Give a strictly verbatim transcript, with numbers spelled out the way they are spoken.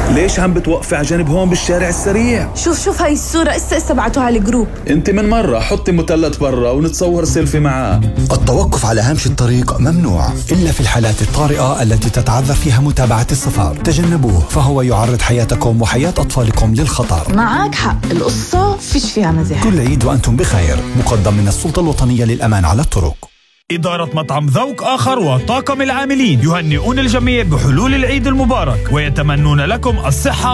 ليش عم بتوقفي على جنب هون بالشارع السريع؟ شوف شوف هاي الصورة اسا اسا بعتوها على الجروب. انت من مرة حطي مثلث برا ونتصور سيلفي معاه. التوقف على هامش الطريق ممنوع إلا في الحالات الطارئة التي تتعذر فيها متابعة السفر. تجنبوه فهو يعرض حياتكم وحياة أطفالكم للخطر. معك حق، القصة فيش فيها مزاح. كل عيد وأنتم بخير، مقدم من السلطة الوطنية للأمان على الطرق. إدارة مطعم ذوق آخر وطاقم العاملين يهنئون الجميع بحلول العيد المبارك ويتمنون لكم الصحة